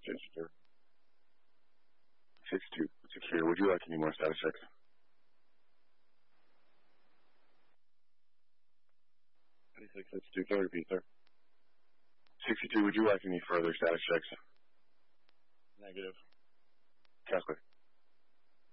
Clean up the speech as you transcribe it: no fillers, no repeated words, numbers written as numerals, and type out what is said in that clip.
62. 62. Secure. Would you like any more status checks? 96, 62. Can I repeat, sir? 62. Would you like any further status checks? Negative. Catholic.